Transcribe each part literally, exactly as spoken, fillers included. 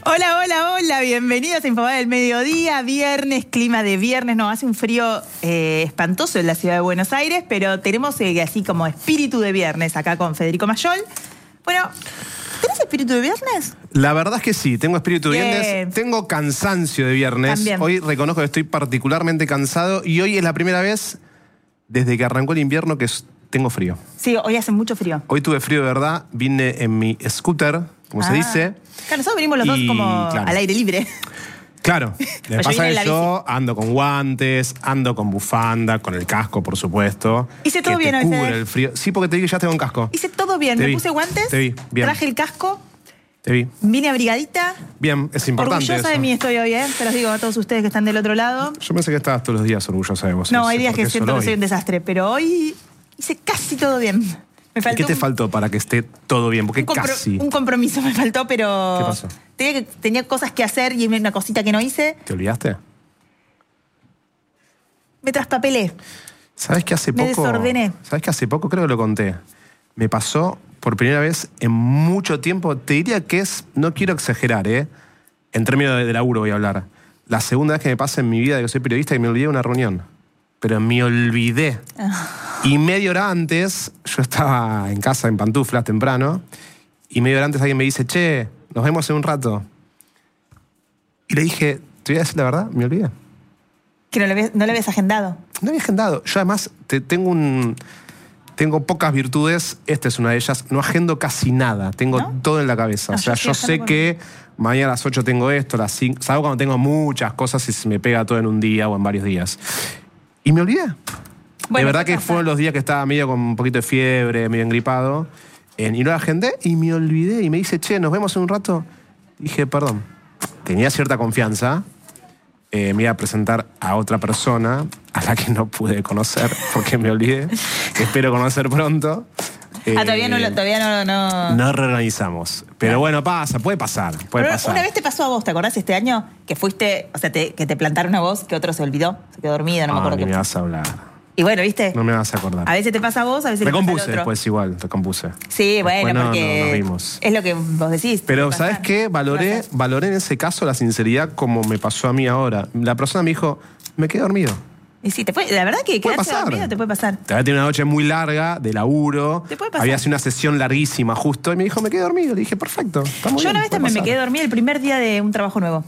Hola, hola, hola, bienvenidos a Infobae del Mediodía, viernes, clima de viernes, no, hace un frío eh, espantoso en la ciudad de Buenos Aires, pero tenemos eh, así como espíritu de viernes acá con Federico Mayol. Bueno, ¿tenés espíritu de viernes? La verdad es que sí, tengo espíritu de Bien. viernes, tengo cansancio de viernes. También. Hoy reconozco que estoy particularmente cansado y hoy es la primera vez desde que arrancó el invierno que tengo frío. Sí, hoy hace mucho frío. Hoy tuve frío de verdad, vine en mi scooter, como Ah. se dice. Claro, nosotros venimos los Y, dos como claro. al aire libre. Claro, me Yo pasa vine en que la yo ando con guantes, ando con bufanda, con el casco, por supuesto. Hice todo que bien te hoy, cubre Fede. el frío. Sí, porque te vi que ya tengo un casco. Hice todo bien, Te me vi, puse guantes, te vi, bien. traje el casco, Te vi. vine abrigadita. Bien, es importante Orgullosa eso. de mí estoy hoy, ¿eh? Se los digo a todos ustedes que están del otro lado. Yo pensé que estabas todos los días orgullosa de vos. No, sé hay días por que qué siento solo que soy hoy. un desastre, pero hoy hice casi todo bien. Me ¿Y faltó qué te un- faltó para que esté todo bien? Porque un, compro- casi. un compromiso me faltó, pero... ¿Qué pasó? Tenía, que- tenía cosas que hacer y una cosita que no hice. ¿Te olvidaste? Me traspapelé. ¿Sabes que hace Me poco? desordené. ¿Sabes que hace poco? Creo que lo conté. Me pasó por primera vez en mucho tiempo. Te diría que es, no quiero exagerar, ¿eh? En términos de, de laburo voy a hablar. La segunda vez que me pasa en mi vida de que soy periodista y me olvidé de una reunión. Pero me olvidé. Y media hora antes, yo estaba en casa en pantuflas temprano, y media hora antes alguien me dice, che, nos vemos en un rato. Y le dije, te voy a decir la verdad, me olvidé. Que no lo, habías, no lo habías agendado. No había agendado. Yo además te, tengo un... Tengo pocas virtudes, esta es una de ellas. No agendo casi nada, tengo ¿No? todo en la cabeza. No, o sea, yo sí yo agendo sé por- que mañana a las ocho tengo esto, a las cinco... Salgo cuando tengo muchas cosas y se me pega todo en un día o en varios días. Y me olvidé. Bueno, de verdad ¿qué que pasa? fueron los días que estaba medio con un poquito de fiebre, medio engripado. eh, y no la agendé y me olvidé. Y me dice, che, ¿nos vemos en un rato? Dije, perdón. Tenía cierta confianza. Eh, me iba a presentar a otra persona a la que no pude conocer porque me olvidé. Que espero conocer pronto. Ah, todavía no... Eh, lo- Todavía no, no... no reorganizamos. Pero bueno, pasa, puede pasar. Puede Pero pasar. una vez te pasó a vos, ¿te acordás este año? Que fuiste, o sea, te- que te plantaron a vos, que otro se olvidó, se quedó dormido, no me Ah, acuerdo ni qué. me vas a hablar. Y bueno, ¿viste? No me vas a acordar. A veces te pasa a vos, a veces le pasa al Recompuse otro. después igual, recompuse. Sí, bueno, Después no, porque no, nos vimos. es lo que vos decís. Pero, puede ¿sabes pasar. qué? Valoré, Puede pasar. valoré en ese caso la sinceridad como me pasó a mí ahora. La persona me dijo, me quedé dormido. Y sí, te puede, la verdad que Puede quedarse pasar. dormido te puede pasar. Había tenido una noche muy larga de laburo. Te puede pasar. Había sido una sesión larguísima justo y me dijo, me quedé dormido. Le dije, perfecto, está muy Yo bien, una vez puede también me pasar. quedé dormida el primer día de un trabajo nuevo.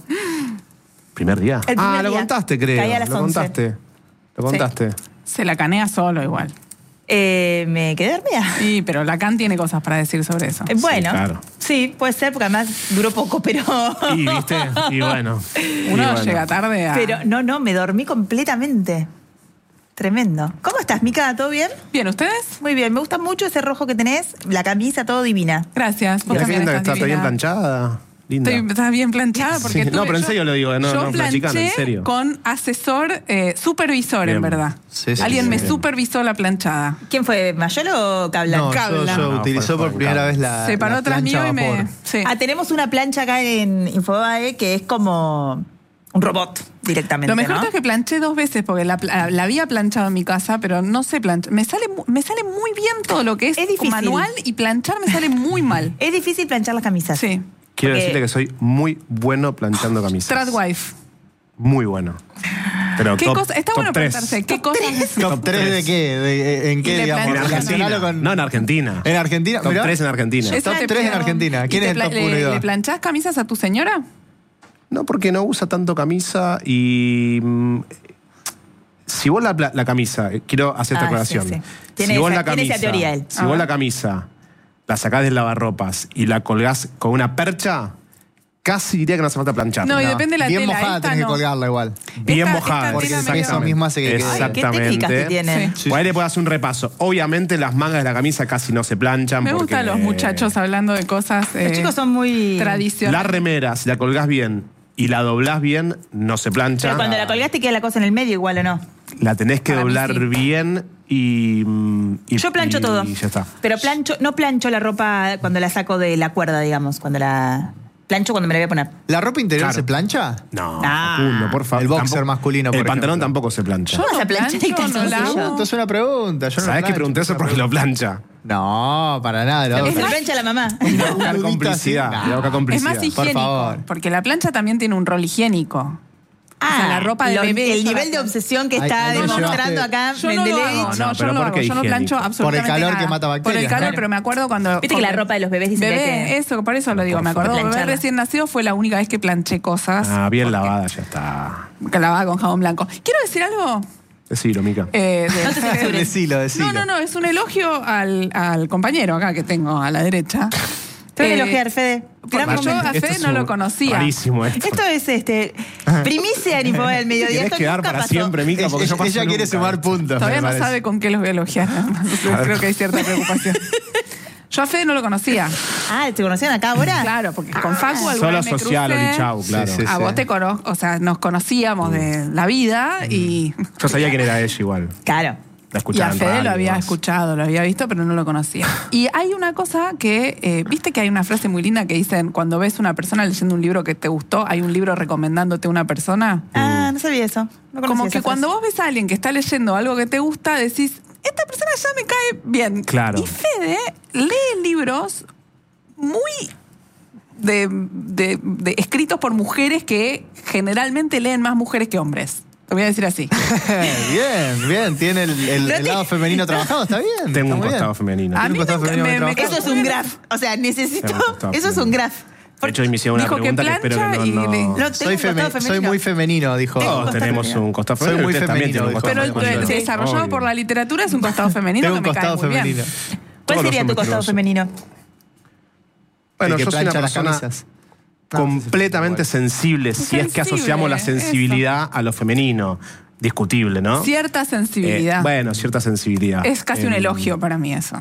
¿Primer día? El primer ah, lo día. contaste, creo. Caí a las lo once. contaste. Lo contaste. Se la canea solo igual. Eh, me quedé dormida. Sí, pero Lacan tiene cosas para decir sobre eso. Eh, Bueno, claro. sí, puede ser, porque además duró poco, pero... Y, ¿viste? Y bueno. y Uno bueno. llega tarde a... Pero no, no, me dormí completamente. Tremendo. ¿Cómo estás, Mica? ¿Todo bien? Bien, ¿ustedes? Muy bien, me gusta mucho ese rojo que tenés, la camisa, todo divina. Gracias. Vos Mirá qué también linda que estás está, está bien divina. planchada. Linda. Estoy, estás bien planchada porque Sí. No, tuve- pero en yo- serio lo digo, no- yo no es una chicana, en planché serio. con asesor, eh, supervisor, Bien. en verdad. Sí, sí, Alguien sí, me bien. supervisó la planchada. ¿Quién fue, Mayol o Cablan? No, yo, Cabla. yo No, utilizó fue- fue por primera Cabla. vez la, Se paró la atrás plancha mío y a vapor. me... Sí. Ah, tenemos una plancha acá en Infobae que es como un robot directamente, Lo mejor ¿no? es que planché dos veces porque la, pla- la había planchado en mi casa, pero no sé planchar. Me sale, mu- me sale muy bien todo lo que es, Es difícil. manual y planchar me sale muy mal. Es difícil planchar las camisas. Sí. Quiero Porque- decirte que soy muy bueno planchando camisas. Tradwife. Muy bueno. Pero ¿Qué top- cosa? Está top bueno tres. preguntarse, ¿qué cosas? ¿Top tres de tres. qué? De- ¿En Y qué, le digamos? plancha- En ¿Relacionarlo Argentina. con- No, en Argentina. ¿En Argentina? Top Mirá. tres en Argentina. Eso. Top te tres en pido. Argentina. ¿Y ¿Quién te es el pla- top uno y le, dos? ¿Le planchás camisas a tu señora? No, porque no usa tanto camisa y... mm, si vos la, pla- la camisa, eh, quiero hacer esta Ah, aclaración. sí, sí. Tiene Si vos esa- la tiene camisa, esa teoría él. si A vos ver. la camisa la sacás del lavarropas y la colgás con una percha, casi diría que no hace falta plancharla. No, y depende de la Bien tela. mojada esta tenés no. que colgarla igual. Bien Esta- mojada. esta Porque tela el medio- peso mismo hace que quede. Ay, qué técnicas que tienen. Sí. Por ahí le puedo hacer un repaso. Obviamente las mangas de la camisa casi no se planchan. Me porque, gustan los muchachos hablando de cosas Los eh, chicos son muy... La tradicionales. remera, si la colgás bien y la doblás bien, no se plancha. Pero cuando la colgaste queda la cosa en el medio igual, ¿o no? La tenés que Para mí doblar sí. bien y, mm, y- Yo plancho y todo. ya está. Pero plancho, no plancho la ropa cuando la saco de la cuerda, digamos, cuando la... Plancho cuando me la voy a poner. ¿La ropa interior Claro. se plancha? No, Ah. Facundo, por favor. El boxer Tampoco- masculino, por El pantalón ejemplo. tampoco se plancha. Yo ¿Cómo no se plancha el plancho, no calzoncillo? lavo. Esto es una pregunta. Yo no ¿Sabés que plancho, pregunté eso es una porque lo pregunta. plancha? No, para nada. No. Es Se más- plancha la mamá. Buscar Nudito complicidad. así, voy a buscar Es complicidad. más higiénico, favor. porque la plancha también tiene un rol higiénico. O sea, la ropa de lo- bebé, El yo nivel la- de obsesión que Ay, está ay, no, demostrando no, acá Yo no lo Mendelevich. hago, no, No, yo pero no lo ¿por hago, qué yo no plancho higiénico? absolutamente Por el calor nada. que mata Por el bacterias, calor, claro. pero me acuerdo cuando... Viste que la ropa de los bebés dicen que hay Bebé, que... eso, por eso lo digo. Me acuerdo, favor. bebé Plancharla. recién nacido fue la única vez que planché cosas. Ah, bien Porque- lavada, ya está. Que lavaba con jabón blanco. Quiero decir algo... Decilo, Mica. eh, de- No te censures. Decilo, decilo. No, no, no, es un elogio al, al compañero acá que tengo a la derecha. Te voy a Eh, elogiar, Fede. Gran porque yo momento. a Fede Esto es no lo un- conocía. Rarísimo esto. Esto es este primicia en Infobay del Mediodía. ¿Querés Esto quedar nunca para pasó. siempre, Mica? Ella, Porque no ella pasó quiere nunca sumar esto. puntos. Todavía me no parece. sabe con qué los voy a elogiar. Entonces creo que hay cierta preocupación. Yo a Fede no lo conocía. Ah, ¿te conocían acá ahora? Claro, porque con Facu alguna Solo vez me social, crucé. Oli, chau, claro. Sí, sí, A vos te conozco, o sea, nos conocíamos de la vida y, Yo sabía quién era ella igual. Claro. La y a escuchaba en Fede radio lo y había demás. escuchado, lo había visto, pero no lo conocía. Y hay una cosa que, eh, viste que hay una frase muy linda que dicen, cuando ves una persona leyendo un libro que te gustó, hay un libro recomendándote a una persona. Ah, no sabía eso. No conocía Como esa que cuando frase. vos ves a alguien que está leyendo algo que te gusta, decís, esta persona ya me cae bien. Claro. Y Fede lee libros muy de, de- de- escritos por mujeres que generalmente leen más mujeres que hombres. Lo voy a decir así. Bien, bien. Tiene el, el- el lado femenino trabajado, está bien. Tengo está un muy costado bien. femenino. A Tiene mí un costado me- femenino me- muy me- trabajado. Eso es un graf. O sea, necesito... Tengo un costado Eso es un femenino. graf. De hecho, hoy me hicieron una Dijo que pregunta que, espero que plancha no... y no- le- No, tengo Soy, un feme- costado soy femenino. muy femenino, dijo. Todos tenemos un costado Soy femenino. muy Ustedes también femenino, tienen un dijo. costado Pero el, femenino. el desarrollado Obvio. por la literatura es un costado femenino Tengo que un me cae costado muy femenino. bien. ¿Cuál Todos sería los tu costado hombres femenino? Bueno, El que yo soy una plancha las persona camisas. completamente sensible, si es que Sensible, asociamos la eso. sensibilidad a lo femenino. Discutible, ¿no? Cierta sensibilidad. Eh, bueno, cierta sensibilidad. Es casi un Eh, elogio para mí eso. no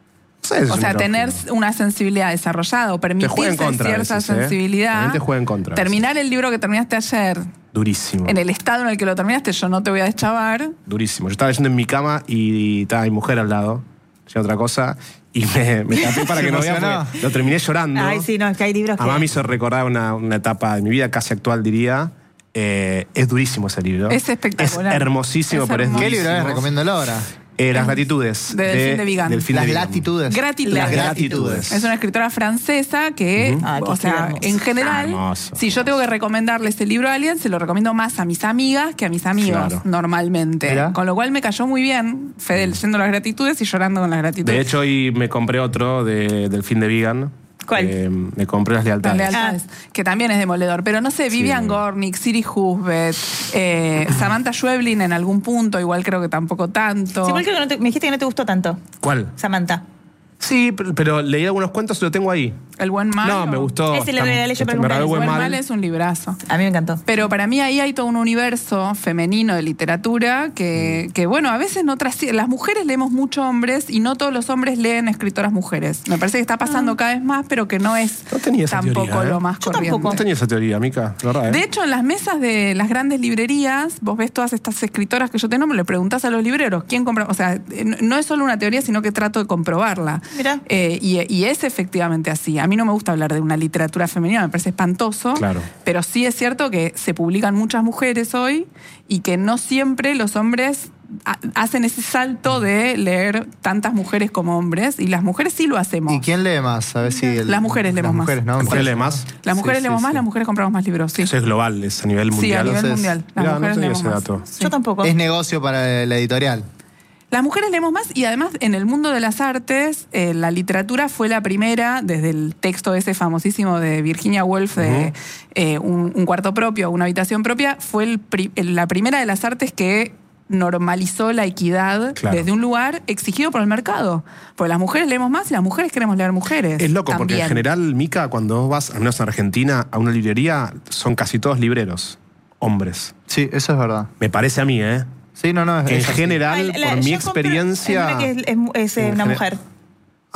sé si es O un sea, elogio. tener una sensibilidad desarrollada o juega en permitirse contra a cierta veces, ¿eh? sensibilidad. También te juega en contra a veces. Terminar el libro que terminaste ayer, Durísimo. en el estado en el que lo terminaste, yo no te voy a deschavar. Durísimo. Yo estaba leyendo en mi cama y estaba mi mujer al lado, leyendo otra cosa, y me, me tapé para Se que no vea, emocionó. porque lo terminé llorando. Ay, sí, no, es que hay libros que... Además me hizo recordar una, una etapa de mi vida casi actual, diría. Eh, es durísimo ese libro. Es espectacular. Es hermosísimo, Es pero es hermoso. ¿Qué durísimo. libro es? Recomiéndolo ahora. Eh, las gratitudes. De Delfín de Vigan. Delfín de Las Vigan. latitudes. Gratitudes. Las Las gratitudes. gratitudes. Es una escritora francesa que, Ujú. Ah, que o sea, escribe hermoso. en general, Hermoso. si yo tengo que recomendarle este libro a alguien, se lo recomiendo más a mis amigas que a mis amigos, Claro. normalmente. Mirá. Con lo cual me cayó muy bien, Fede leyendo las gratitudes y llorando con las gratitudes. De hecho, hoy me compré otro de Delfín de Vigan. ¿Cuál? Eh, me compré las Las lealtades. lealtades, que también es demoledor. Pero no sé, Vivian Gornick, Siri Husbeth, eh, Samantha Schweblin en algún punto, igual creo que tampoco tanto. Sí, igual creo que no te- me dijiste que no te gustó tanto, ¿Cuál? Samantha. Sí, pero, pero leí algunos cuentos y lo tengo ahí. El buen malo. No, me gustó. Ese le Está- regalé yo para me el regaló El buen buen mal. mal es un librazo. A mí me encantó. Pero para mí ahí hay todo un universo femenino de literatura que, que bueno, a veces no trasciende. Las mujeres leemos mucho hombres y no todos los hombres leen escritoras mujeres. Me parece que está pasando cada vez más, pero que no es No tenía esa tampoco teoría, ¿eh? lo más Yo corriente. tampoco. No tenía esa teoría, Mica, la verdad. ¿eh? De hecho, en las mesas de las grandes librerías, vos ves todas estas escritoras que yo te nombro, le preguntás a los libreros quién compra. O sea, eh, no es solo una teoría, sino que trato de comprobarla. Mirá. Eh, y, y es efectivamente así. A mí no me gusta hablar de una literatura femenina, me parece espantoso. Claro. Pero sí es cierto que se publican muchas mujeres hoy y que no siempre los hombres ha- hacen ese salto de leer tantas mujeres como hombres. Y las mujeres sí lo hacemos. ¿Y quién lee más? A ver si el- Las mujeres leemos las más. mujeres, ¿no? ¿Las mujeres leen más? Las mujeres Sí, leemos sí, más, sí. las mujeres compramos más libros, sí. Eso es global, es a nivel Sí, mundial. a nivel Entonces, mundial. Las mirá, no mujeres tenía leemos ese más. dato. Sí. Yo tampoco. Es negocio para la editorial. Las mujeres leemos más y además en el mundo de las artes eh, la literatura fue la primera, desde el texto ese famosísimo de Virginia Woolf de eh, un, un cuarto propio, una habitación propia, fue el pri- el- la primera de las artes que normalizó la equidad Claro. desde un lugar exigido por el mercado. Porque las mujeres leemos más y las mujeres queremos leer mujeres. Es loco, porque en también. general, Mica, cuando vos vas, al menos en Argentina, a una librería, son casi todos libreros, hombres. Sí, eso es verdad. Me parece a mí, ¿eh? Sí, no, no, es En es así. general, Ay, la- por mi yo compro experiencia... en una que es, es- es, eh, en una gener- mujer.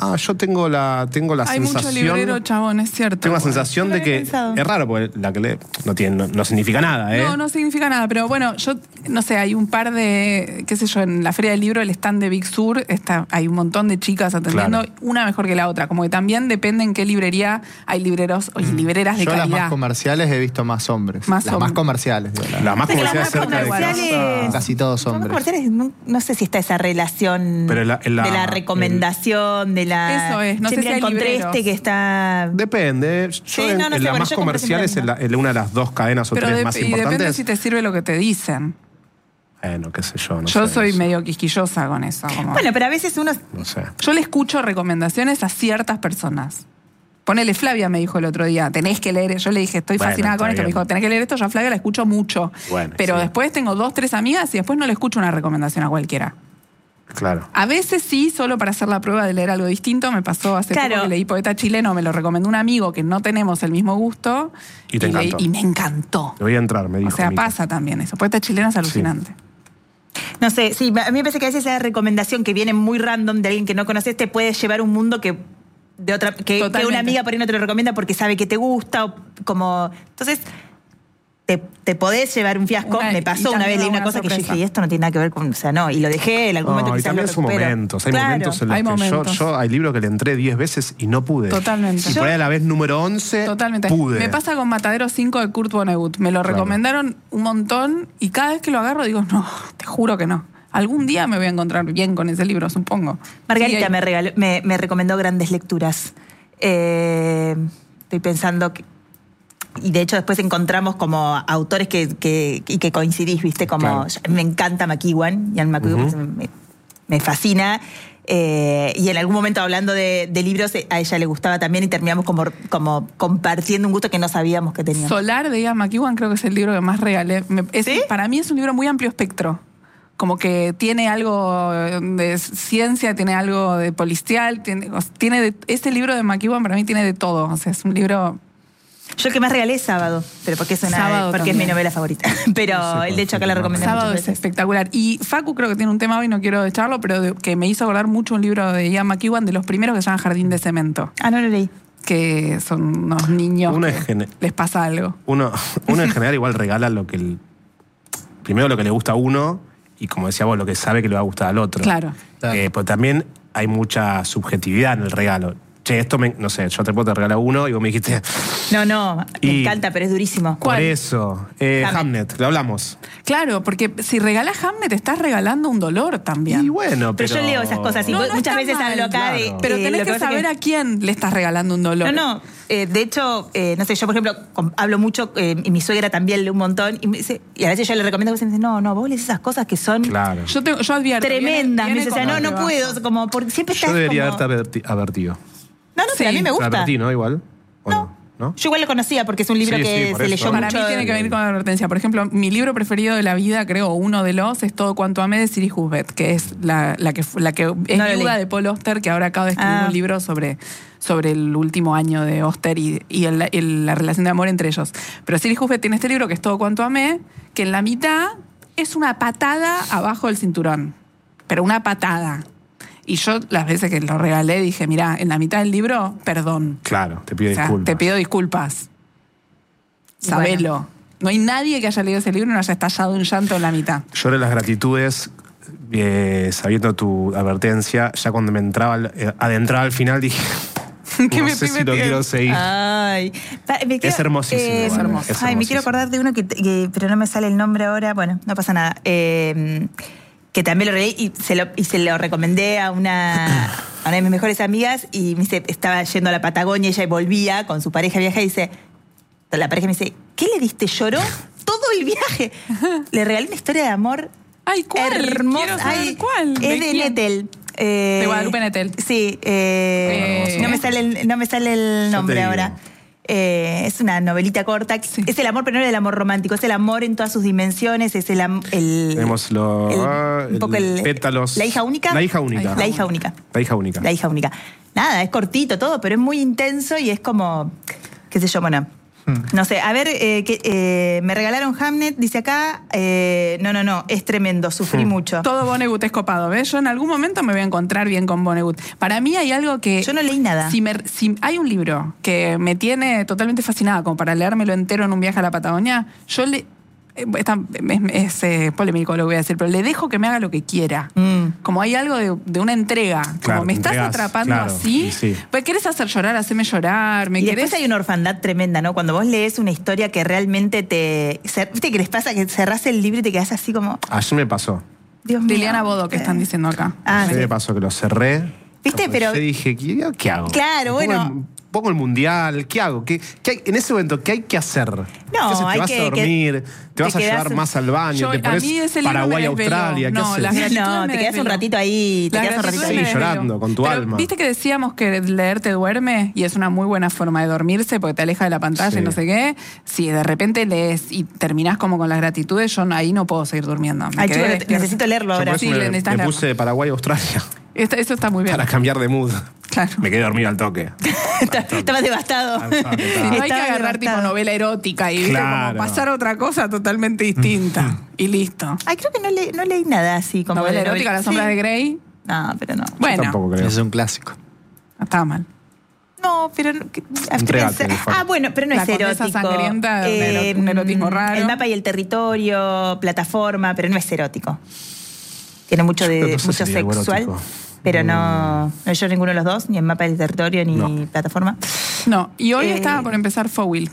ah, yo tengo la, tengo la Hay mucho sensación... librero, chabón, es cierto. Tengo la Bueno. sensación No lo de que había pensado. es raro, porque la que lee no, tiene, no, no significa nada, ¿eh? No, no significa nada, pero bueno, yo no sé, hay un par de, qué sé yo, en la Feria del Libro, el stand de Big Sur, está, hay un montón de chicas atendiendo, Claro. una mejor que la otra, como que también depende en qué librería hay libreros y libreras de Yo las calidad. más comerciales he visto más hombres. Más las hom- más comerciales. digo, la- La más Sí, las comercial más cerca de comerciales- casa. Casi todos Los hombres. comerciales, no, no sé si está esa relación Pero la- en la- de la recomendación, de la... Eso es, no Che, sé mira, si hay encontré libreros. este que está... Depende. Yo Sí, en, no, no en sé, las bueno, más yo compré comerciales, en, siempre la- en una de las dos cadenas o Pero tres de- más y depende importantes. si te sirve lo que te dicen. Bueno, qué sé yo. No yo sé soy eso. medio quisquillosa con eso. como- Bueno, pero a veces uno... No sé. Yo le escucho recomendaciones a ciertas personas. Ponele, Flavia me dijo el otro día, tenés que leer. Yo le dije, estoy Bueno, fascinada con está esto. Me bien. dijo, tenés que leer esto. Yo a Flavia la escucho mucho. Bueno, pero sí. después tengo dos, tres amigas y después no le escucho una recomendación a cualquiera. Claro. A veces sí, solo para hacer la prueba de leer algo distinto. Me pasó hace Claro. poco que leí Poeta Chileno, me lo recomendó un amigo que no tenemos el mismo gusto. Y te leí- encantó. y me encantó. Le voy a entrar, me O dijo. sea, Mica. pasa también eso. Poeta Chileno es alucinante. No sé, sí, a mí me parece que a veces esa recomendación que viene muy random de alguien que no conoces te puede llevar a un mundo que de otra que, que Totalmente. una amiga por ahí no te lo recomienda porque sabe que te gusta o como entonces te, te podés llevar un fiasco. Una- me y pasó una también vez leí una una cosa que yo sorpresa. dije y esto no tiene nada que ver con, o sea, no, y lo dejé en algún No, momento y quizás también lo son recupero. momentos. Hay Claro. momentos en los Hay que momentos. yo, yo hay libros que le entré diez veces y no pude. Totalmente. Y por ahí a la vez número once Totalmente. pude. Me pasa con Matadero cinco de Kurt Vonnegut. Me lo Claro. recomendaron un montón y cada vez que lo agarro digo, no, te juro que no. Algún día me voy a encontrar bien con ese libro, supongo. Margarita Sí, hay- me, regaló, me, me recomendó grandes lecturas. Eh, estoy pensando que. Y de hecho después encontramos como autores que, que, y que coincidís, ¿viste? Como. Claro. yo- me encanta McEwan, Ian McEwan Ujú. me, me fascina. Eh, y en algún momento hablando de, de libros, eh, a ella le gustaba también y terminamos como, como compartiendo un gusto que no sabíamos que teníamos. Solar de Ian McEwan creo que es el libro que más regalé. Me- es- ¿Sí? Para mí es un libro muy amplio espectro. Como que tiene algo de ciencia, tiene algo de policial, tiene, o sea, tiene de- ese libro de McEwan para mí tiene de todo. O sea, es un libro... Yo el que más regalé es Sábado, pero porque es una Sábado porque es también. mi novela favorita. Pero No sé el de hecho acá cuál la fue tu recomendé Sábado muchas es veces. espectacular. Y Facu creo que tiene un tema hoy, no quiero echarlo, pero de- que me hizo acordar mucho un libro de Ian McEwan, de los primeros que se llama Jardín de Cemento, Ah, no lo leí. que son unos niños Uno que es gene- les pasa algo. Uno, uno en general igual regala lo que el- primero lo que le gusta a uno y como decía vos, lo que sabe que le va a gustar al otro. Claro. Claro. Eh, pero también hay mucha subjetividad en el regalo. Che, esto me, no sé, yo te puedo te regalar uno y vos me dijiste, No, no, me Y- encanta, pero es durísimo. por ¿Cuál? eso. Eh, Hamlet. Hamlet, lo hablamos. Claro, porque si regalas Hamlet estás regalando un dolor también. Y bueno, Pero pero. yo leo esas cosas y No, no muchas está veces mal, hablo acá claro. de. Pero eh, tenés lo que pasa saber es a quién le estás regalando un dolor. No, no. eh, de hecho, eh, no sé, yo por ejemplo com- hablo mucho eh, y mi suegra también lee un montón y, me dice, y a veces yo le recomiendo que me dice, no, no, vos lees esas cosas que son Claro. Yo, Yo, tengo, yo advierto. tremendas. viene- Me dice, o sea, viene no, con no lo que puedo, como porque siempre estás debería como- haberte adverti- advertido. No, no, pero a Sí. mí me Te gusta. advertí, ¿no? Igual. ¿O no? ¿No? Yo igual lo conocía porque es un libro Sí, que sí, por se eso. leyó Para mucho. mí tiene que venir con la advertencia. Por ejemplo, mi libro preferido de la vida, creo, o uno de los, es Todo cuanto amé de Siri Husbeth, que es la, la que, fu- la que es No lo viuda leí. de Paul Auster, que ahora acaba de escribir Ah. un libro sobre, sobre el último año de Auster y, y el- el- la relación de amor entre ellos. Pero Siri Husbeth tiene este libro que es Todo cuanto amé, que en la mitad es una patada abajo del cinturón. Pero una patada. Y yo las veces que lo regalé dije, mirá, en la mitad del libro, perdón. Claro, te pido O sea, disculpas. te pido disculpas. Y Sabelo. No hay nadie que haya leído ese libro y no haya estallado un llanto en la mitad. Lloré las gratitudes eh, sabiendo tu advertencia. Ya cuando me entraba, al- eh, adentraba al final dije, ¿Qué no me sé pide si lo bien? quiero seguir. Ay, Pa- me quiero- Es hermosísimo, eh, igual, hermoso. es Ay, me quiero hermosísimo. acordar de uno que, que- pero no me sale el nombre ahora. Bueno, no pasa nada. Eh, que también lo leí y se lo, y se lo recomendé a una, a una de mis mejores amigas y me dice, estaba yendo a la Patagonia, ella volvía con su pareja viaje y dice, la pareja me dice, ¿qué le diste? ¿Lloró todo el viaje? Le regalé una historia de amor Ay, ¿cuál? hermosa. Quiero saber Ay, cuál. Es ¿De de, quién? Nettel. Eh, De Guadalupe Nettel. Sí, eh, Eh, no, me sale el, no me sale el Ya nombre te digo. ahora. Eh, es una novelita corta. Sí. Es el amor, pero no es el amor romántico. Es el amor en todas sus dimensiones. Es el. am- el Tenemos los el- ah, un poco el- pétalos. ¿La hija única? La hija única. La hija única. La hija única. La hija única. Nada, es cortito todo, pero es muy intenso y es como. Qué sé yo, bueno. No sé, a ver, eh, que, eh, me regalaron Hamnet, dice acá. Eh, no, no, no, es tremendo, sufrí Hmm. mucho. Todo Vonnegut es copado, ¿ves? Yo en algún momento me voy a encontrar bien con Vonnegut. Para mí hay algo que... Yo no leí nada. Si, me- si hay un libro que me tiene totalmente fascinada, como para leérmelo entero en un viaje a la Patagonia, yo le... eh, está- es es, eh, polémico lo que voy a decir, pero le dejo que me haga lo que quiera. Mm. Como hay algo de, de una entrega. Claro, como me estás entregas, atrapando claro, así, y sí. pues querés hacer llorar, haceme llorar, me Y querés... después hay una orfandad tremenda, ¿no? Cuando vos lees una historia que realmente te... cer- ¿Viste que les pasa que cerrás el libro y te quedás así como... Ayer me pasó. Dios mío. Liliana Bodo, que están diciendo acá. Ah, Ayer sí. me pasó que lo cerré. ¿Viste? Pero- Yo dije, ¿qué, qué hago? Claro, Me pongo bueno. el- Pongo el mundial, ¿qué hago? ¿Qué, qué hay, en ese momento, ¿qué hay que hacer? No, ¿Qué haces? ¿Te hay vas que- a dormir? que- ¿Te vas te a quedás- llevar más al baño? Yo- ¿Te a pones mí ese libro Paraguay, me desveló. Australia? ¿Qué No, haces? las gratitudes No, me te quedás un desveló. ratito ahí, te Las quedás un ratito gratitudes Sí, me ahí. desveló. llorando con tu Pero alma. Viste que decíamos que leer te duerme y es una muy buena forma de dormirse porque te aleja de la pantalla Sí. y no sé qué. Si de repente lees y terminás como con las gratitudes, yo no- ahí no puedo seguir durmiendo. Me Ay, quedé chico, lo- despierta. necesito leerlo Yo por ahora. eso Sí, me, le necesitas me leerlo. puse Paraguay, Australia Esta- eso está muy bien. para cambiar de mood. Claro. Me quedé dormido al toque. Estaba devastado. Cansado, Sí, claro. no hay que Estaba agarrar tipo devastado. novela erótica y ¿viste? Claro. como pasar a otra cosa totalmente distinta. y listo. Ay, creo que no, le, no leí nada así como Novela de erótica, Las sombras Sí. de Grey. No, pero no. Bueno, Tampoco creo. Es un clásico. estaba mal. No, pero... no- que- Entregate, por favor. Ah, bueno, pero no La es condesa erótico. sangrienta, un ero- un erotismo raro. El mapa y el territorio, plataforma, pero no es erótico. Tiene mucho de Yo no sé mucho si sería algo sexual, erótico. pero no, no yo ninguno de los dos, ni el mapa del territorio, ni No. plataforma. No, y hoy Eh, estaba por empezar Fowil.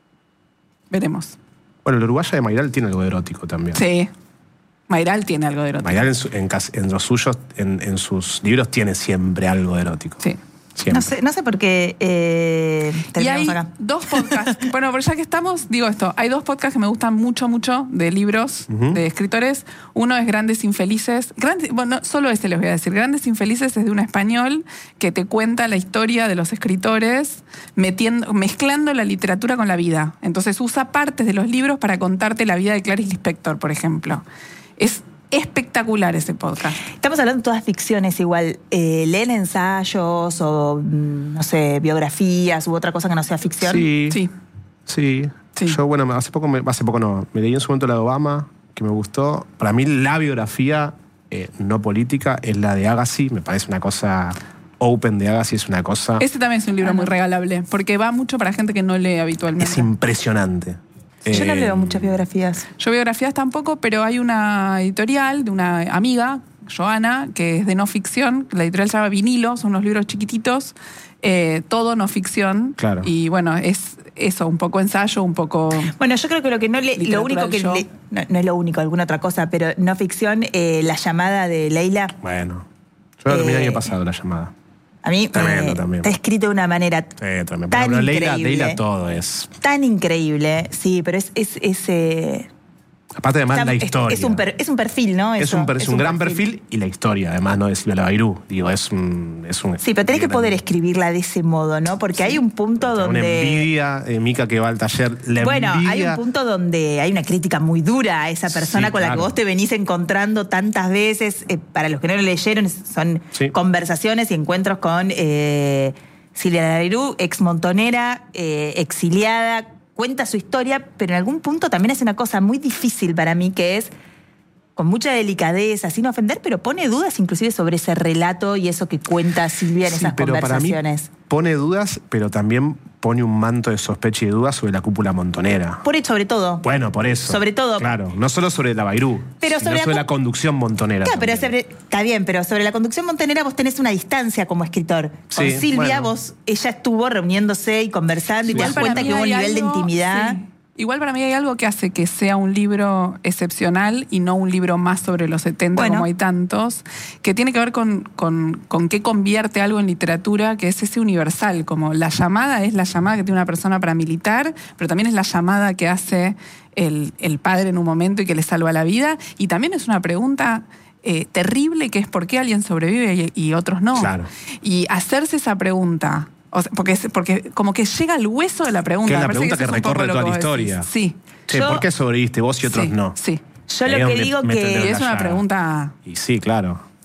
Veremos. Bueno, el uruguaya de Mayral tiene algo de erótico también. Sí. Mayral tiene algo de erótico. Mayral en, su- en cas- en los suyos, en, en sus libros, tiene siempre algo de erótico. Sí. Siempre. No sé, no sé por qué eh, Y terminamos hay acá. dos podcasts. Bueno, pero ya que estamos, digo esto, hay dos podcasts que me gustan mucho, mucho de libros, Ujú. de escritores. Uno es Grandes Infelices. Grandes, bueno, no, solo este les voy a decir. Grandes Infelices es de un español que te cuenta la historia de los escritores metiendo, mezclando la literatura con la vida. Entonces usa partes de los libros para contarte la vida de Clarice Lispector, por ejemplo. Es espectacular ese podcast. Estamos hablando de todas ficciones igual. Eh, ¿Leen ensayos o, mm, no sé, biografías u otra cosa que no sea ficción? Sí, Sí. sí. Sí. Yo, bueno, hace poco, me- hace poco no, me leí en su momento la de Obama, que me gustó. Para mí la biografía eh, no política es la de Agassi, me parece una cosa... Open de Agassi es una cosa... Este también es un libro Ah, no. muy regalable, porque va mucho para gente que no lee habitualmente. Es impresionante. Yo no Eh, leo muchas biografías. Yo biografías tampoco, pero hay una editorial de una amiga, Joana, que es de no ficción. La editorial se llama Vinilo, son unos libros chiquititos, eh, todo no ficción. Claro. Y bueno, es eso, un poco ensayo, un poco... Bueno, yo creo que lo que no le, lo Literatura único del que yo. le- no, no es lo único, alguna otra cosa, pero no ficción, eh, La llamada de Leila. Bueno, yo la terminé el Eh, año pasado, la llamada. A mí Tremendo eh, también. está escrito de una manera Sí, tremendo. tan Pero Leila, increíble. Leila todo es... tan increíble, sí, pero es, es, es, eh, Aparte además está- la es- historia. Es, un, per- es un perfil, ¿no? Es Eso, un, per- es un gran perfil. y la historia, además, no de Silvia Labairú. Digo, es un... Es un Sí, pero tenés que gran- poder escribirla de ese modo, ¿no? Porque hay un punto Una donde... envidia, eh, Mica que va al taller, la Bueno, envidia. hay un punto donde hay una crítica muy dura a esa persona Sí, con la que claro. vos te venís encontrando tantas veces. Eh, para los que no lo leyeron, son Sí. conversaciones y encuentros con eh, Silvia Labairú, ex montonera, eh, exiliada, cuenta su historia, pero en algún punto también hace una cosa muy difícil para mí, que es, con mucha delicadeza, sin ofender, pero pone dudas inclusive sobre ese relato y eso que cuenta Silvia en Sí, esas pero para mí conversaciones. pone dudas, pero también pone un manto de sospecha y dudas sobre la cúpula montonera. Por sobre todo. Bueno, por eso. Sobre todo. Claro, no solo sobre la Bairú, Pero sino sobre sobre, la la, cu- conducción montonera. Claro, pero también. sobre- está bien, pero sobre la conducción montonera vos tenés una distancia como escritor. Con Sí, Silvia, bueno. vos, ella estuvo reuniéndose y conversando y te Igual das para cuenta mí que hubo un hay nivel de algo- intimidad. sí. Igual para mí hay algo que hace que sea un libro excepcional y no un libro más sobre los setenta Bueno. como hay tantos, que tiene que ver con, con, con qué convierte algo en literatura, que es ese universal, como la llamada es la llamada que tiene una persona para militar, pero también es la llamada que hace el, el padre en un momento y que le salva la vida, y también es una pregunta... eh, terrible, que es por qué alguien sobrevive y, y otros no. Claro. Y hacerse esa pregunta... O sea, porque, porque como que llega al hueso de la pregunta. Que es la Me parece pregunta eso que es un poco recorre lo toda la vos historia. decís. Sí. Che, Yo- ¿por qué sobreviviste vos y otros sí, no? Sí. Yo Ahí lo es que donde digo meten que dedo en Y la es una llaga. pregunta Y sí, claro.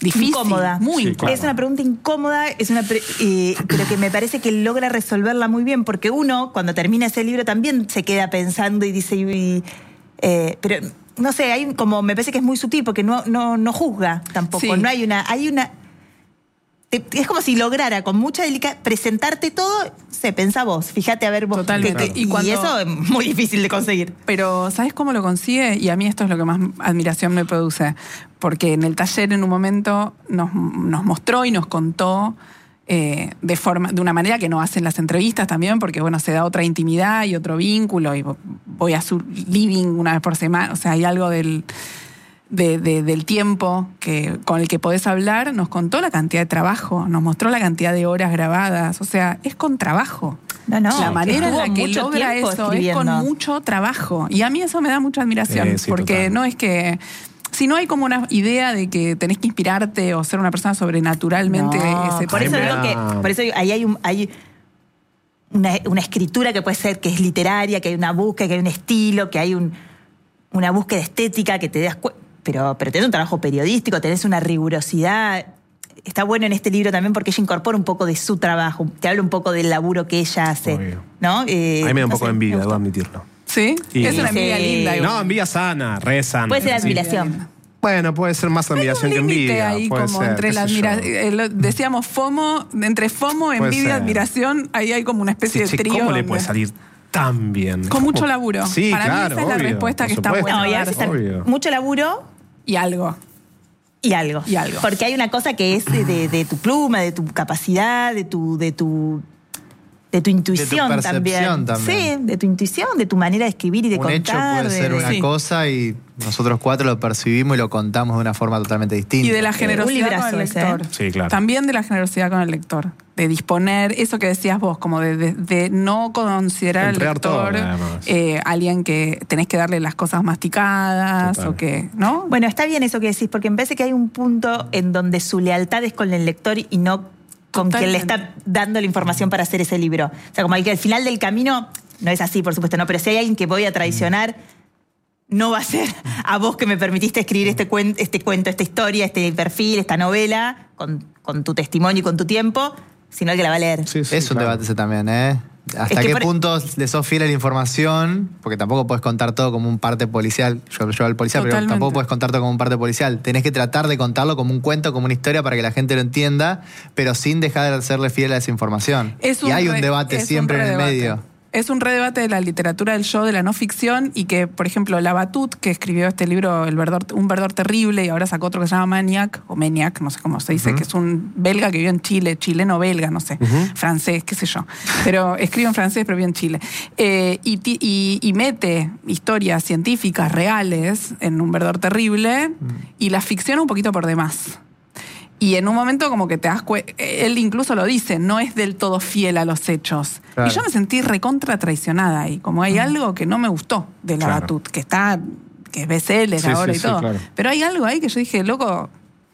difícil, incómoda. muy Sí, incómoda. Es una pregunta incómoda, es una pre- eh, pero que me parece que logra resolverla muy bien, porque uno, cuando termina ese libro, también se queda pensando y dice, y, eh, pero no sé, hay como, me parece que es muy sutil, porque no, no, no juzga tampoco. Sí. No hay una, hay una. te- Es como si lograra con mucha delicadeza presentarte todo, se pensá vos, fíjate a ver vos. Totalmente. qué- qué- Y y, cuando- eso es muy difícil de conseguir. Pero ¿sabes cómo lo consigue? Y a mí esto es lo que más admiración me produce. Porque en el taller en un momento nos, nos mostró y nos contó eh, de, forma, de una manera que no hacen las entrevistas también, porque bueno, se da otra intimidad y otro vínculo, y voy a su living una vez por semana, o sea, hay algo del... De, de, del tiempo que, con el que podés hablar, nos contó la cantidad de trabajo, nos mostró la cantidad de horas grabadas, o sea, es con trabajo. No, no, la que manera en estuvo la que mucho logra tiempo eso es con escribiendo. mucho trabajo. Y a mí eso me da mucha admiración, Eh, sí, porque total. no es que... Si no hay como una idea de que tenés que inspirarte o ser una persona sobrenaturalmente No, excepcional. por eso Ay, me digo da- que, por eso digo, ahí hay un, hay una, una escritura que puede ser que es literaria, que hay una búsqueda, que hay un estilo, que hay un, una búsqueda estética, que te das cuenta. Pero, pero tenés un trabajo periodístico, tenés una rigurosidad. Está bueno en este libro también porque ella incorpora un poco de su trabajo, te habla un poco del laburo que ella hace. Obvio. ¿No? Eh, A mí me da un no poco sé, de envidia, me debo gustó. admitirlo. ¿Sí? Y- Es una envidia Sí. linda. igual. No, envidia sana, re sana. Puede ser Sí. admiración. Bueno, puede ser más admiración Hay que un límite envidia. ahí puede como ser, entre qué la sé yo. admiración. Decíamos FOMO, entre FOMO, Puede envidia, ser. admiración, ahí hay como una especie Sí, de che, trío. ¿Cómo le donde- puede salir tan bien? Con ¿Cómo? mucho laburo. Sí, Para mí claro, esa es la obvio, respuesta por que está supuesto. buena. No, y a dar. veces está Obvio. mucho laburo Y algo. y algo. Y algo. Porque hay una cosa que es de, de- de tu pluma, de tu capacidad, de tu, de tu, de tu intuición percepción también. Sí, de tu intuición, de tu manera de escribir y de Un contar. hecho puede de- ser de- una sí. cosa y nosotros cuatro lo percibimos y lo contamos de una forma totalmente distinta. Y de la un generosidad librazo con el ese, lector. ¿eh? Sí, claro. También de la generosidad con el lector. De disponer, eso que decías vos, como de, de- de no considerar al Entregar todo, lector además. eh, alguien que tenés que darle las cosas masticadas Total. o que, ¿no? Bueno, está bien eso que decís, porque me parece que hay un punto en donde su lealtad es con el lector y no con quien le Totalmente. está dando la información para hacer ese libro. O sea, como al que al final del camino, no es así, por supuesto, no, pero si hay alguien que voy a traicionar, no va a ser a vos que me permitiste escribir este, cuen- este cuento, esta historia, este perfil, esta novela, con, con tu testimonio y con tu tiempo, sino el que la va a leer. Sí, sí, Es un claro. debate ese también, ¿eh? ¿Hasta Es que qué por- punto le sos fiel a la información? Porque tampoco puedes contar todo como un parte policial. Yo, yo al policial, pero Totalmente. tampoco puedes contar todo como un parte policial. Tenés que tratar de contarlo como un cuento, como una historia para que la gente lo entienda, pero sin dejar de serle fiel a esa información. Es y hay un re- debate es un siempre en el redebate. medio. Es un redebate de la literatura del yo, de la no ficción, y que, por ejemplo, Labatut, que escribió este libro, El verdor, Un verdor terrible, y ahora sacó otro que se llama Maniac, o Maniac, no sé cómo se dice, que es un belga que vivió en Chile, chileno-belga, no sé, francés, qué sé yo. Pero escribe en francés, pero vive en Chile. Eh, y, ti- y- y mete historias científicas reales en Un verdor terrible, y la ficciona un poquito por demás. Y en un momento como que te das cuenta, él incluso lo dice, no es del todo fiel a los hechos. Claro. Y yo me sentí recontra traicionada ahí, como hay algo que no me gustó de la Claro. Batut, que está, que es bestseller Sí, ahora sí, y sí, todo. claro. Pero hay algo ahí que yo dije, loco,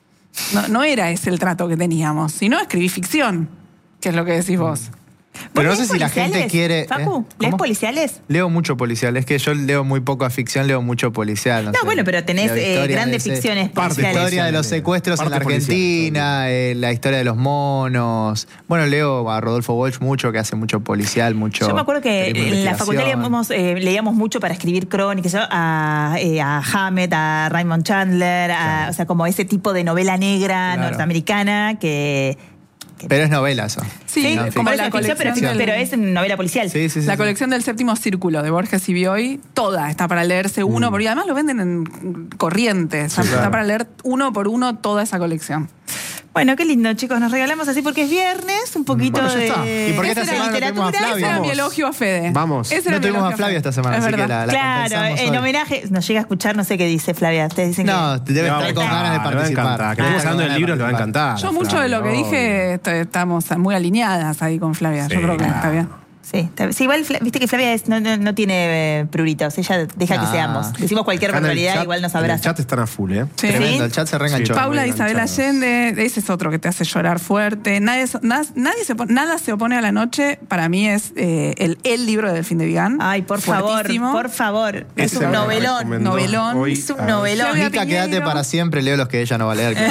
no, no era ese el trato que teníamos, sino escribí ficción, que es lo que decís vos. Pero no ¿Vos sé lees si la gente policiales, quiere... Facu, ¿eh? ¿lees ¿Cómo? policiales? Leo mucho policial. Es que yo leo muy poco a ficción, leo mucho policial. No, No, sé. bueno, pero tenés Leo eh, historia grandes de ese- ficciones Parte La policiales. historia de los secuestros en la Parte policial, Argentina, eh, la historia de los monos. Bueno, leo a Rodolfo Walsh mucho, que hace mucho policial, mucho. Yo me acuerdo que periodismo de en la facultad investigación. leíamos, eh, leíamos mucho para escribir crónicas, ¿no? a, eh, a Hammett, a Raymond Chandler, a- o sea, como ese tipo de novela negra Claro. norteamericana que... que- Pero es novela eso. Sí, No, como por la eso es ficción, pero, colección del- pero es novela policial. Sí, sí, sí. La sí. colección del Séptimo Círculo de Borges y Bioy, toda está para leerse uno, porque además lo venden en corrientes. Está claro. para leer uno por uno toda esa colección. Bueno, qué lindo, chicos. Nos regalamos así porque es viernes, un poquito Bueno, ya de... está. ¿Y por qué esta Esa semana no era tuvimos a literatura. Flavia? Ese era mi Vamos. elogio a Fede. Vamos. Ese era No mi tuvimos elogio a Flavia Fede. esta semana, Es así que verdad. la, la Claro, compensamos en hoy. homenaje, nos llega a escuchar, no sé qué dice Flavia. Ustedes dicen No, debe Le va a estar con gustar, ganas de le va a participar. encantar. Que Debe estemos estar hablando con del libro, le va a participar. encantar. Yo mucho de lo que Flavia, dije obvio. est- estamos muy alineadas ahí con Flavia. Sí, Yo creo que claro. está bien. que... Sí, está- sí, igual, Fla- viste que Flavia es- no, no, no tiene eh, pruritos, ella deja que Ah. seamos. Decimos cualquier Acá en el barbaridad, chat- igual nos En el abraza. chat están a full, ¿eh? Sí. Tremendo, el chat se reenganchó. Sí, Paula muy Isabel enganchados. Allende, ese es otro que te hace llorar fuerte. Nadie, na- nadie se, opone- nada se opone a la noche. Para mí es eh, el, el libro de Delfín de Vigán. Ay, por favor, Fuertísimo. por favor. Es Ese un me novelón. recomendó novelón. hoy Es un a- novelón. Flavia Mica, Piñeiro. quédate para siempre, leo los que ella no va a leer.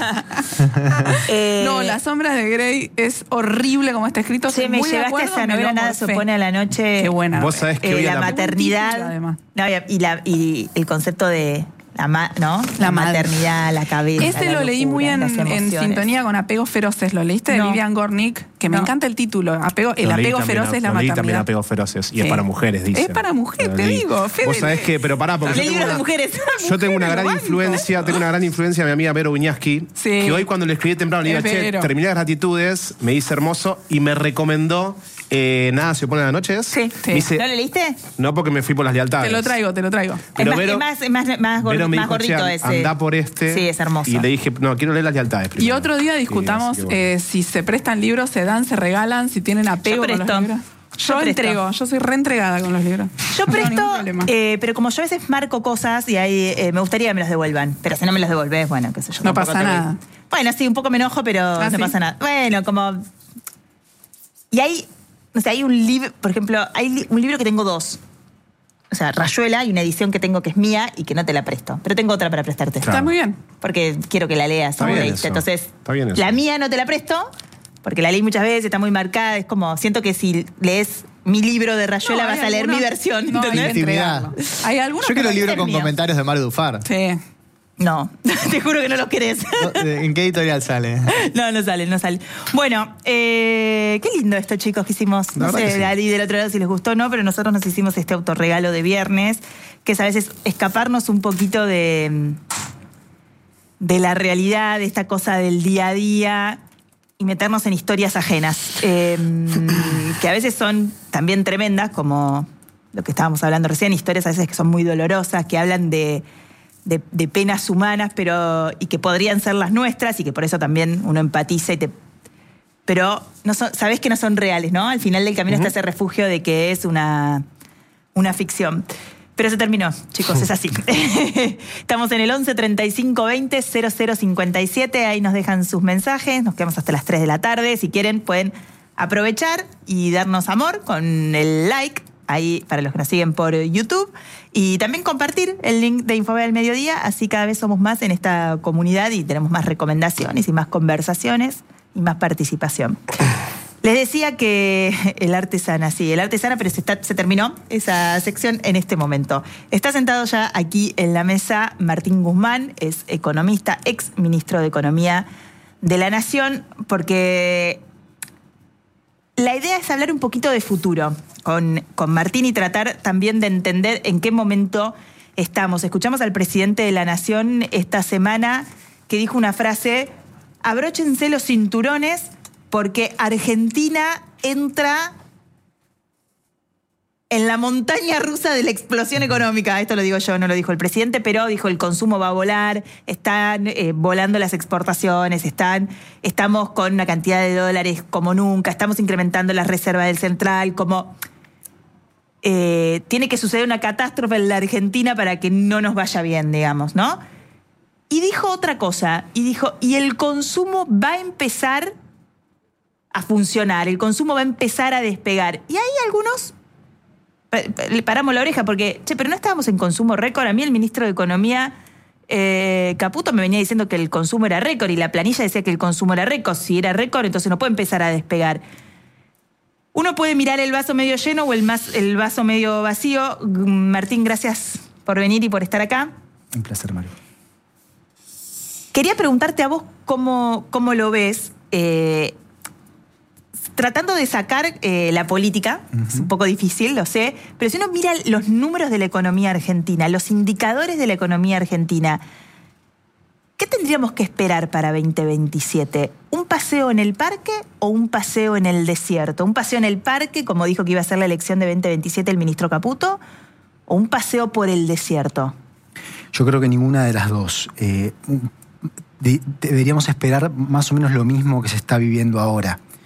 Eh, No, Las sombras de Grey es horrible como está escrito. Che, Estoy me muy de llevaste a acuerdo, esa me novela, lo nada se morfé. opone a la noche. Qué buena. Vos sabés que Eh, hoy a la la- maternidad. título, además. No, y, y la, y el concepto de la, ma- ¿no? La madre. maternidad, la cabeza. Este la lo leí muy locura, en, las en emociones. sintonía con Apegos Feroces. ¿Lo leíste? De No. Vivian Gornick, que me No. encanta el título. Apego, el Lo leí apego también, feroz es la lo leí también maternidad. apegos feroces. Y Sí. es para mujeres, dice. Es para mujeres, te digo, Fede. Vos sabés que, pero pará, porque yo El tengo, libro de una, mujeres. yo tengo una Mujeres, gran lo banco. influencia, tengo una gran influencia de mi amiga Vero Viñaski, Sí. que hoy cuando le escribí temprano le digo, Es che, Vero. terminé las gratitudes, me dice hermoso, y me recomendó eh, Nada se opone a la noche. ¿es? Sí. Me dice, ¿No lo leíste? no porque me fui por las lealtades. Te lo traigo, te lo traigo. Pero es más, Vero- es más, es más, más, gor- Vero me más dijo, che, gordito ese. andá por este. Sí, es hermoso. Y le dije, no, quiero leer las lealtades Y primero. otro día discutamos Sí, así que bueno. eh, si se prestan libros, se dan, se regalan, si tienen apego Yo con los presto. libros. Yo Yo, presto. entrego, yo soy reentregada con los libros. Yo No tengo ningún presto, problema. eh, pero como yo a veces marco cosas y ahí eh, me gustaría que me los devuelvan. Pero si no me los devolvés, bueno, qué sé yo. No tampoco pasa te voy- nada. Bueno, sí, un poco me enojo, pero ¿Ah, no sí? pasa nada. Bueno, como... Y hay, o sea, hay un libro, por ejemplo, hay li- un libro que tengo dos. O sea, Rayuela y una edición que tengo que es mía y que no te la presto. Pero tengo otra para prestarte. Claro. Está muy bien. Porque quiero que la leas. Está ¿no? bien Leíste. eso. Entonces, Está bien eso. la mía no te la presto, porque la leí muchas veces, está muy marcada. Es como, siento que si lees mi libro de Rayuela No, vas hay a leer algunos- mi versión. No, hay ¿entendés? que Intimidad. entregarlo. Hay algunos Yo que quiero no- el libro es con mío. comentarios de Maru Dufar. Sí. No, te juro que no los querés. ¿En qué editorial sale? No, no sale, no sale. Bueno, eh, qué lindo esto, chicos, que hicimos. La No verdad sé, que sí. Ali del otro lado si les gustó o no, pero nosotros nos hicimos este autorregalo de viernes, que es a veces escaparnos un poquito de, de la realidad, de esta cosa del día a día y meternos en historias ajenas, eh, que a veces son también tremendas, como lo que estábamos hablando recién, historias a veces que son muy dolorosas, que hablan de, de, de penas humanas, pero y que podrían ser las nuestras y que por eso también uno empatiza y te... Pero no son, sabés que no son reales, ¿no? Al final del camino está ese refugio de que es una, una ficción. Pero se terminó, chicos, es así. Estamos en el once treinta y cinco veinte cero cero cincuenta y siete, ahí nos dejan sus mensajes, nos quedamos hasta las tres de la tarde. Si quieren pueden aprovechar y darnos amor con el like, ahí para los que nos siguen por YouTube, y también compartir el link de Infobay al Mediodía, así cada vez somos más en esta comunidad y tenemos más recomendaciones y más conversaciones y más participación. Les decía que el arte sana, sí, el arte sana, pero se, está- se terminó esa sección en este momento. Está sentado ya aquí en la mesa Martín Guzmán, es economista, ex ministro de Economía de la Nación, porque la idea es hablar un poquito de futuro con, con Martín y tratar también de entender en qué momento estamos. Escuchamos al presidente de la Nación esta semana que dijo una frase: abróchense los cinturones porque Argentina entra en la montaña rusa de la explosión económica. Esto lo digo yo, no lo dijo el presidente, pero dijo el consumo va a volar, están eh, volando las exportaciones, están, estamos con una cantidad de dólares como nunca, estamos incrementando las reservas del central, como eh, tiene que suceder una catástrofe en la Argentina para que no nos vaya bien, digamos, ¿no? Y dijo otra cosa, y dijo, y el consumo va a empezar a funcionar, el consumo va a empezar a despegar. Y hay algunos... Le paramos la oreja porque, che, pero no estábamos en consumo récord. A mí el ministro de Economía, eh, Caputo, me venía diciendo que el consumo era récord y la planilla decía que el consumo era récord. Si era récord, entonces no puede empezar a despegar. Uno puede mirar el vaso medio lleno o el, más, el vaso medio vacío. Martín, gracias por venir y por estar acá. Un placer, Mario. Quería preguntarte a vos cómo, cómo lo ves, eh, tratando de sacar eh, la política, uh-huh. Es un poco difícil, lo sé, pero si uno mira los números de la economía argentina, los indicadores de la economía argentina, ¿qué tendríamos que esperar para veinte veintisiete? ¿Un paseo en el parque o un paseo en el desierto? ¿Un paseo en el parque, como dijo que iba a ser la elección de veinte veintisiete el ministro Caputo, o un paseo por el desierto? Yo creo que ninguna de las dos. Eh, de, deberíamos esperar más o menos lo mismo que se está viviendo ahora.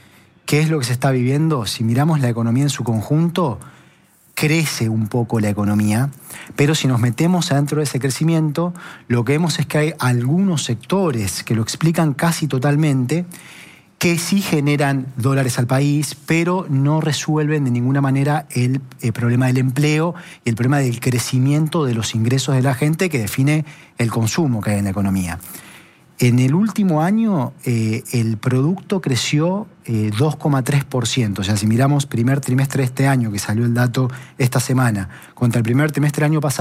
¿qué es lo que se está viviendo? Si miramos la economía en su conjunto, crece un poco la economía, pero si nos metemos adentro de ese crecimiento, lo que vemos es que hay algunos sectores que lo explican casi totalmente, que sí generan dólares al país, pero no resuelven de ninguna manera el, el problema del empleo y el problema del crecimiento de los ingresos de la gente que define el consumo que hay en la economía. En el último año, eh, el producto creció eh, dos coma tres por ciento. O sea, si miramos primer trimestre de este año, que salió el dato esta semana, contra el primer trimestre del año pasado,